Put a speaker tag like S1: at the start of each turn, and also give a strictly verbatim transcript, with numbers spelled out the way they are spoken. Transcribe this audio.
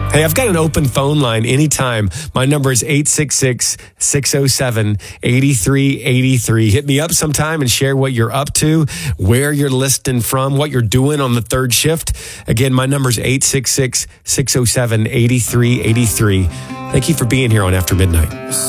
S1: Hey, I've got an open phone line anytime. My number is eight six six, six oh seven, eight three eight three. Hit me up sometime and share what you're up to, where you're listening from, what you're doing on the third shift. Again, my number is eight six six, six oh seven, eight three eight three. Thank you for being here on After Midnight.